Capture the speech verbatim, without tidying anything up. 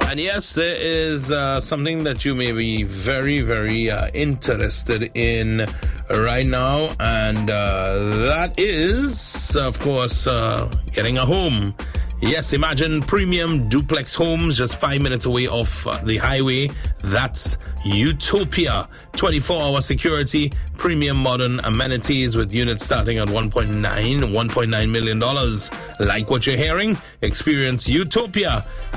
And yes, there is uh, something that you may be very, very uh, interested in right now, and uh, that is, of course, uh, getting a home. Yes, imagine premium duplex homes just five minutes away off uh, the highway. That's Utopia. twenty-four hour security, premium modern amenities with units starting at one point nine, one point nine million dollars. Like what you're hearing? Experience Utopia